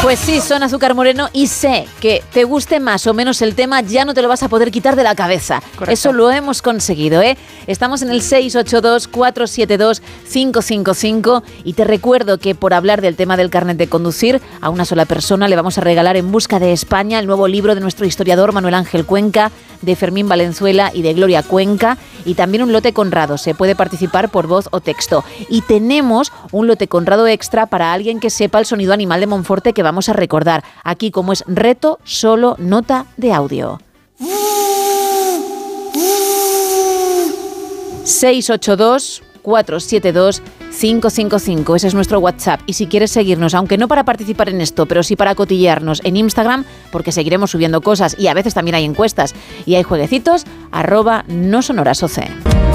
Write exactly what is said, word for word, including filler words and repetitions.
Pues sí, son Azúcar Moreno y sé que te guste más o menos el tema, ya no te lo vas a poder quitar de la cabeza. Correcto. Eso lo hemos conseguido, ¿eh? Estamos en el seis ocho dos, cuatro siete dos, cinco cinco cinco y te recuerdo que por hablar del tema del carnet de conducir, a una sola persona le vamos a regalar En Busca de España, el nuevo libro de nuestro historiador Manuel Ángel Cuenca, de Fermín Valenzuela y de Gloria Cuenca, y también un lote Conrado. Se puede participar por voz o texto. Y tenemos un lote Conrado extra para alguien que sepa el sonido animal de Monforte que vamos a recordar. Aquí, como es reto, solo nota de audio. seis ocho dos, cuatro siete dos, cinco cinco cinco. Ese es nuestro WhatsApp. Y si quieres seguirnos, aunque no para participar en esto, pero sí para cotillearnos en Instagram, porque seguiremos subiendo cosas y a veces también hay encuestas y hay jueguecitos, arroba no sonoras O C.